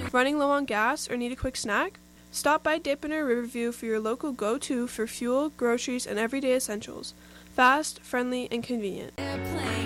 Running low on gas or need a quick snack? Stop by Dippin' or Riverview for your local go-to for fuel, groceries, and everyday essentials. Fast, friendly, and convenient.